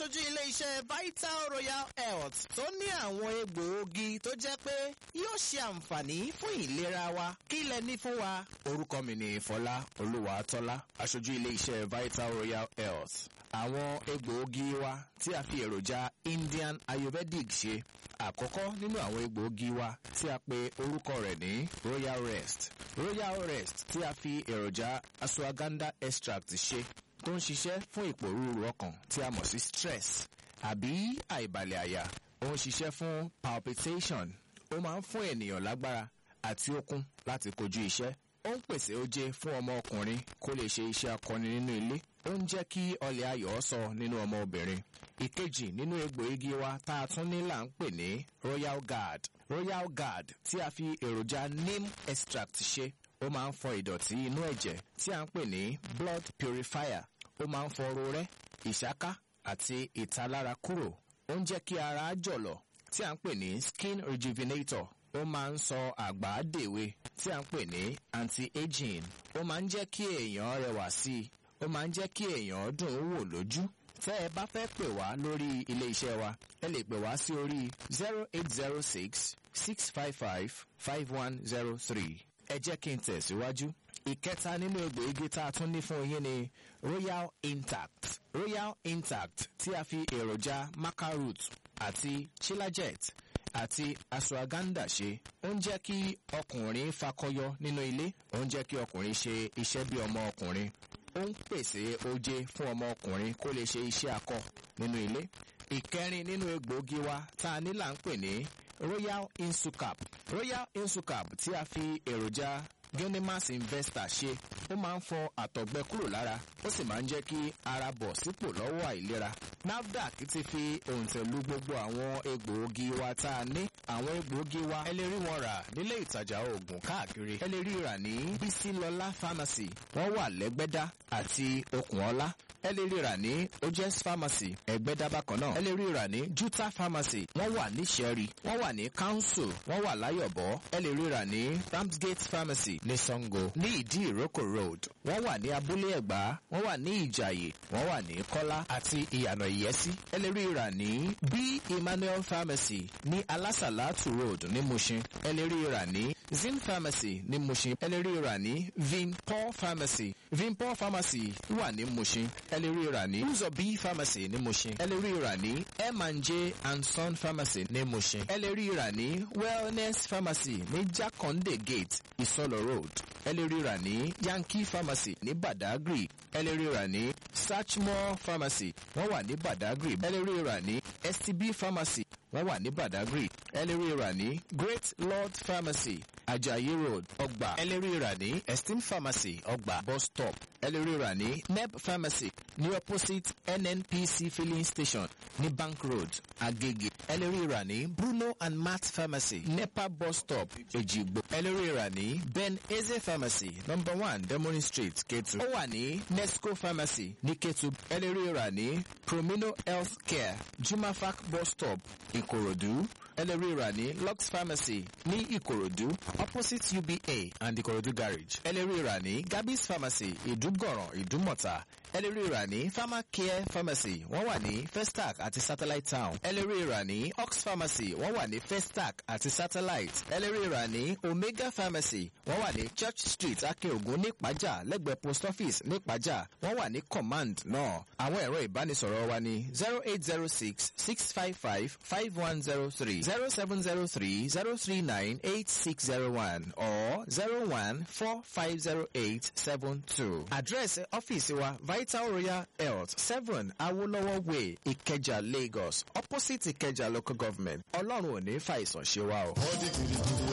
aṣojú ilé-iṣẹ́ Vital Royal Health tó ní àwọn egbòogi tó jẹ́ pé yóò ṣe àǹfààní fún ìlera wa. Kí lẹ ní fún wa? Orúkọ mi ni Fọlá Olúwatọ́lá, aṣojú ilé-iṣẹ́ Vital Royal Health. Àwọn egbòogi wa tí a fi èròjà Indian Ayurvedic ṣe. Àkọ́kọ́ nínú àwọn egbòogi wa tí a pe orúkọ rẹ̀ ní Royal Rest. Royal Rest tí a fi èròjà ashwagandha extract ṣe tó ń ṣiṣẹ́ fún ìpòrúurú ọkàn tí a mọ̀ sí stress àbí àìbalẹ̀ àyà. Ó ń ṣiṣẹ́ fún palpitation. Ó máa ń fún ènìyàn lágbára àti okun láti kojú iṣẹ́. Ó ń pèsè oje fún ọmọ ọkùnrin kó lè ṣe iṣẹ́ akọni nínú ilé. Ó ń jẹ́ kí ọlẹ̀ ayọ̀ sọ nínú ọmọ obìnrin. Ìkejì nínú egbòogi wa tá a tún ní là ń pè ní Royal Guard. Royal Guard tí a fi èròjà neem extract ṣe. Ó máa ń fọ ìdọ̀tí inú ẹ̀jẹ̀ tí a ń pè ní blood purifier. Ó máa ń fọ rorẹ́, ìṣáká àti ìtalára kúrò. Ó ń jẹ́ kí ara jọ̀lọ̀ tí a ń pè ní skin rejuvenator. Ó máa ń sọ àgbà dèwe tí a ń pè ní anti-aging. Ó máa ń jẹ́ kí èèyàn rẹwà sí i. Ó máa ń jẹ́ kí èèyàn dùn ún wò lójú. Tẹ́ ẹ bá fẹ́ pè wá lórí ilé-iṣẹ́ wa, ẹ lè pè wá sí orí 0806-655-5103. Ẹ jẹ́ kí n tẹ̀síwájú. Ìkẹta nínú egbòogi tá a tún ní fún yín ni Royal Intact. Royal Intact tí a fi èròjà maca root àti chilajet àti ashwagandha ṣe. Ó ń jẹ́ kí ọkùnrin fakọyọ nínú ilé. Ó ń jẹ́ kí ọkùnrin ṣe iṣẹ́ bí ọmọ ọkùnrin. Ó ń pèsè oje fún ọmọ ọkùnrin kó lè ṣe iṣẹ́ akọ nínú ilé. Ìkẹrin nínú egbòogi wa tá a ní là ń pè ní Royal Insucap. Royal Insucap tí a fi èròjà Genimas Investor ṣe. Ó máa ń fọ àtọ̀gbẹ kúrò lára. Ó sì máa ń jẹ́ kí ara bọ̀ sípò lọ́wọ́ àìlera. NAFDAC ti fi òǹtẹ̀lù gbogbo àwọn egbòogi wa tá a ní. Àwọn egbòogi wa ẹ lè rí wọn rà nílé ìtajà oògùn káàkiri. Ẹ lè rí rà ní Bísílọ́lá Pharmacy. Wọ́n wà lẹ́gbẹ́dá àti Okùnọlá. Ẹ lè rí rà ní Ojes Pharmacy Ẹgbẹ́dá bákan náà. Ẹ lè rí rà ní Juta Pharmacy. Wọ́n wà ní Ṣẹ́rí. Wọ́n wà ní Council. Wọ́n wà láyọ̀bọ̀. Ẹ lè rí rà ní Ramsgate Pharmacy ní Sango. Ní Ìdí Ìrókò Road. Wọ́n wà ní Abúlé Ẹ̀gbá. Wọ́n wà ní Ìjàyè. Wọ́n wà ní Kọ́lá àti Ìyànà Ìyẹ́sí. Ẹ lè rí rà ní B. Emmanuel Pharmacy ní Alásàlátù Road ní Mushin. Ẹ lè rí rà ní Zin Pharmacy ní Mushin. Ẹ lè rí rà ní Vinpol Pharmacy. Vinpol Pharmacy wà ní Mushin. Ẹ lè rí rà ní Uzobi Pharmacy ní Mushin. Ẹ lè rí rà ní M&J and Son Pharmacy ní Mushin. Ẹ lè rí rà ní Wellness Pharmacy ní Jakonde Gate Isolo Road. Ẹ lè rí rà ní Yankee Pharmacy ní Badagry. Ẹ lè rí rà ní Sachmo Pharmacy. Wọ́n wà ní Badagry. Ẹ lè rí rà ní STB Pharmacy. Wọ́n wà ní Badagry. Ẹ lè rí rà ní Great Lord Pharmacy Ajayi Road Ọgbà. Ẹ lè rí rà ní Esteem Pharmacy Ọgbà bus stop. Ẹ lè rí rà ní Neb Pharmacy ní opposite NNPC filling station ní Bank Road Agege. Ẹ lè rí rà ní Bruno and Matt Pharmacy Nepa bus stop Ejigbo. Ẹ lè rí rà ní Ben Eze Pharmacy No.1 Demoni Street Ketu. Ó wà ní Nesco Pharmacy ní Ketu. Ẹ lè rí rà ní Promino Health Care Jumafak bus stop Ìkòròdú. Ẹ lè rí rà ní Lux Pharmacy ní Ìkòròdú opposite UBA and Ìkòròdú garage. Ẹ lè rí rà ní Gabby's Pharmacy Ìdúgọ̀ràn Ìdúmọ̀tà. Ẹ lè rí rà ní Pharmacare Pharmacy. Wọ́n wà ní Festac àti Satellite Town. Ẹ lè rí rà ní Ox Pharmacy. Wọ́n wà ní Festac àti Satellite. Ẹ lè rí rà ní Omega Pharmacy. Wọ́n wà ní Church Street Akeogun ní Ìpàjà lẹ́gbẹ̀ẹ́ Post Office ní Ìpàjà. Wọ́n wà ní Command náà. Àwọn ẹ̀rọ ìbánisọ̀rọ̀ wa ní 0806-655-5103, 0703-039-8601 or 01-4508-72. Àdírẹ́sì ọ́fíìsì wa Vital Royal Health 7 Awolowo Way Ìkẹjà Lagos opposite Ìkẹjà Local Government. Ọlọ́run ò ní fàìsàn ṣe wa o.